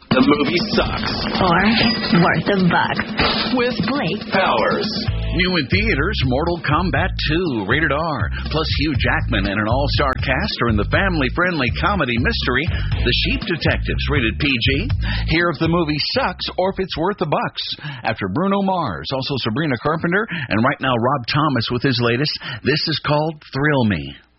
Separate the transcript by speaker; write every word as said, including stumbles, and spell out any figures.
Speaker 1: The movie sucks.
Speaker 2: Or worth a buck.
Speaker 1: With
Speaker 2: Blake
Speaker 1: Powers.
Speaker 3: New in theaters, Mortal Kombat two, rated R. Plus Hugh Jackman and an all-star cast are in the family-friendly comedy mystery, The Sheep Detectives, rated P G. Hear if the movie sucks or if it's worth the bucks. After Bruno Mars, also Sabrina Carpenter, and right now Rob Thomas with his latest. This is called Thrill Me.